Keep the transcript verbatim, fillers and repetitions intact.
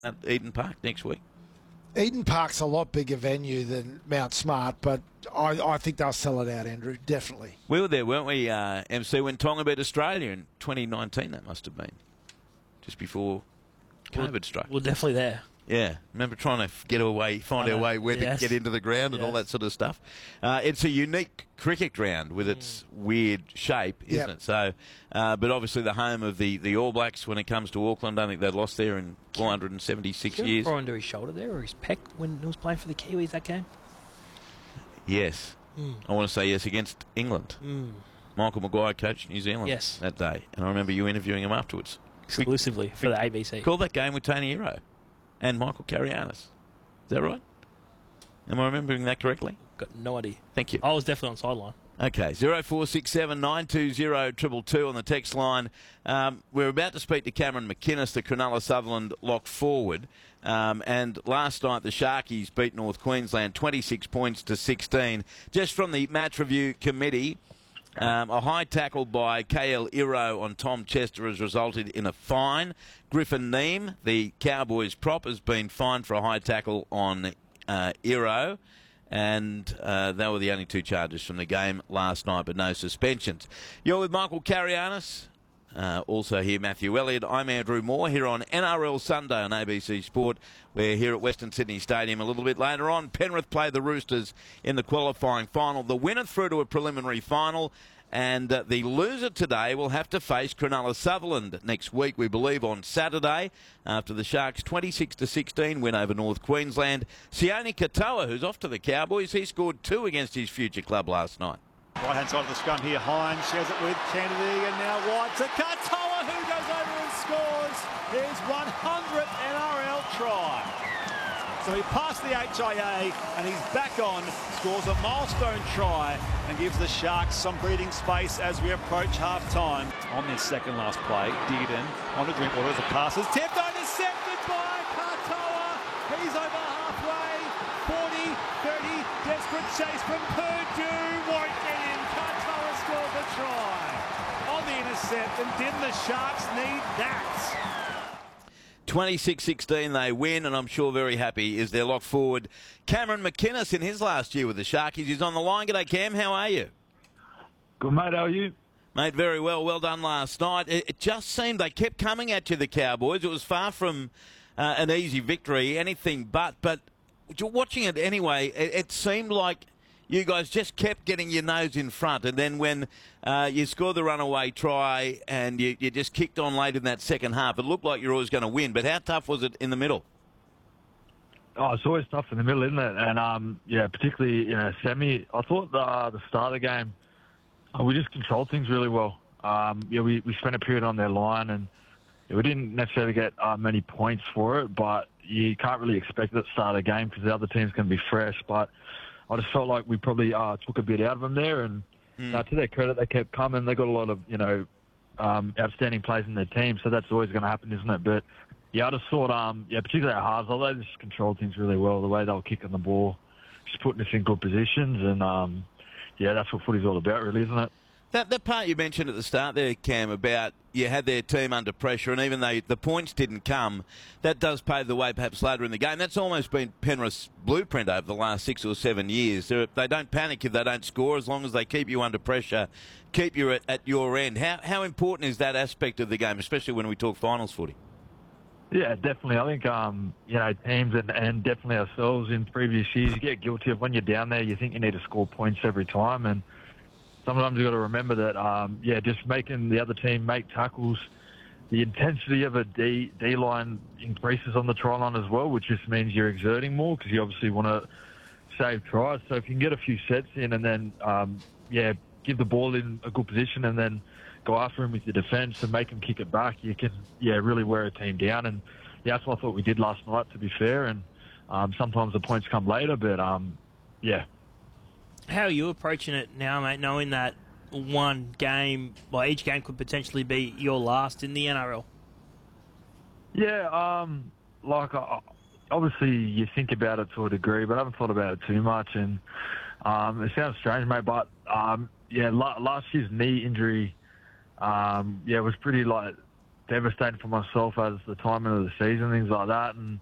at Eden Park next week? Eden Park's a lot bigger venue than Mount Smart, but I, I think they'll sell it out, Andrew, definitely. We were there, weren't we, uh, M C, when Tonga beat Australia in twenty nineteen, that must have been, just before COVID we're, struck. We're definitely there. Yeah, remember trying to get away, find our way where yes. to get into the ground and yes. all that sort of stuff. Uh, it's a unique cricket ground with its mm. weird shape, isn't yep. it? So, uh, but obviously the home of the, the All Blacks when it comes to Auckland. I don't think they'd lost there in four hundred seventy-six Did years. Did under his shoulder there or his pec when he was playing for the Kiwis that game? Yes. Mm. I want to say yes against England. Mm. Michael Maguire coached New Zealand yes. that day. And I remember you interviewing him afterwards. Exclusively we, for the A B C. Called that game with Tony Hero and Michael Carianis. Is that right? Am I remembering that correctly? Got no idea. Thank you. I was definitely on sideline. Okay, zero four six seven nine two zero two two on the text line. Um, we're about to speak to Cameron McInnes, the Cronulla Sutherland lock forward. Um, and last night the Sharkies beat North Queensland twenty-six points to sixteen. Just from the match review committee, Um, a high tackle by K L Iro on Tom Chester has resulted in a fine. Griffin Neem, the Cowboys prop, has been fined for a high tackle on uh, Iro. And uh, they were the only two charges from the game last night, but no suspensions. You're with Michael Carianis. Uh, also here, Matthew Elliott. I'm Andrew Moore here on N R L Sunday on A B C Sport. We're here at Western Sydney Stadium a little bit later on. Penrith play the Roosters in the qualifying final. The winner through to a preliminary final. And uh, the loser today will have to face Cronulla Sutherland next week, we believe, on Saturday, after the Sharks' twenty-six to sixteen win over North Queensland. Sione Katoa, who's off to the Cowboys, he scored two against his future club last night. Right-hand side of the scrum here, Hines shares it with Kennedy, and now White to Katoa, who goes over and scores his one hundredth N R L try. So he passed the H I A, and he's back on, scores a milestone try, and gives the Sharks some breathing space as we approach half-time. On this second last play, Dearden on to Drinkwater as the pass is tipped, intercepted by Katoa. He's over halfway, forty, thirty, desperate chase from Purdue, won't get in. Katoa scores a try on the intercept, and didn't the Sharks need that? twenty-six sixteen they win, and I'm sure very happy is their lock forward Cameron McInnes in his last year with the Sharkies. He's on the line. G'day, Cam. How are you? Good, mate. How are you? Mate, very well. Well done last night. It, it just seemed they kept coming at you, the Cowboys. It was far from uh, an easy victory, anything but. But watching it anyway, it, it seemed like you guys just kept getting your nose in front, and then when uh, you scored the runaway try and you, you just kicked on late in that second half, it looked like you were always going to win. But how tough was it in the middle? Oh, it's always tough in the middle, isn't it? And um, yeah, particularly you know, semi. I thought the, uh, the start of the game, uh, we just controlled things really well. Um, yeah, we, we spent a period on their line, and yeah, we didn't necessarily get uh, many points for it. But you can't really expect it at the start of the game because the other team's going to be fresh. But I just felt like we probably uh, took a bit out of them there, and mm. uh, to their credit, they kept coming. They got a lot of, you know, um, outstanding players in their team, so that's always going to happen, isn't it? But yeah, I just thought, um, yeah, particularly our halves, although they just controlled things really well, the way they were kicking the ball, just putting us in good positions, and um, yeah, that's what footy's all about, really, isn't it? That, that part you mentioned at the start there, Cam, about you had their team under pressure, and even though the points didn't come, that does pave the way perhaps later in the game. That's almost been Penrith's blueprint over the last six or seven years. They're, they don't panic if they don't score, as long as they keep you under pressure, keep you at, at your end. How, how important is that aspect of the game, especially when we talk finals footy? Yeah, definitely. I think, um, you know, teams and, and definitely ourselves in previous years, you get guilty of when you're down there, you think you need to score points every time, and sometimes you've got to remember that, um, yeah, just making the other team make tackles, the intensity of a D, D-line increases on the try line as well, which just means you're exerting more because you obviously want to save tries. So if you can get a few sets in and then, um, yeah, give the ball in a good position and then go after him with your defence and make him kick it back, you can, yeah, really wear a team down. And yeah, that's what I thought we did last night, to be fair. And um, sometimes the points come later, but um, yeah. How are you approaching it now, mate, knowing that one game, well, each game could potentially be your last in the N R L? Yeah, um, like, uh, obviously you think about it to a degree, but I haven't thought about it too much. And um, it sounds strange, mate, but um, yeah, la- last year's knee injury, um, yeah, was pretty, like, devastating for myself as the timing of the season, things like that. And